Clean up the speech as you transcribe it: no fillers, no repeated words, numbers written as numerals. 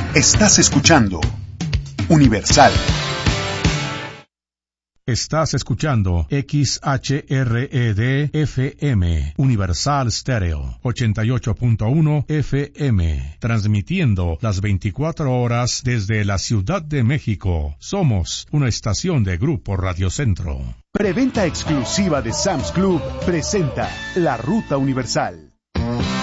Estás escuchando Universal. Estás escuchando XHRED-FM, Universal Stereo, 88.1 FM, transmitiendo las 24 horas desde la Ciudad de México. Somos una estación de Grupo Radio Centro. Preventa exclusiva de Sam's Club presenta La Ruta Universal.